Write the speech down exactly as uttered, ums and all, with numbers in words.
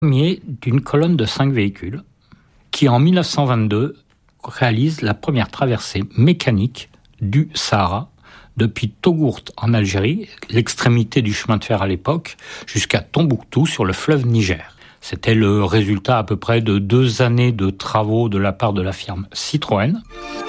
Premier d'une colonne de cinq véhicules qui, en mille neuf cent vingt-deux, réalise la première traversée mécanique du Sahara depuis Togourt en Algérie, l'extrémité du chemin de fer à l'époque, jusqu'à Tombouctou sur le fleuve Niger. C'était le résultat à peu près de deux années de travaux de la part de la firme Citroën.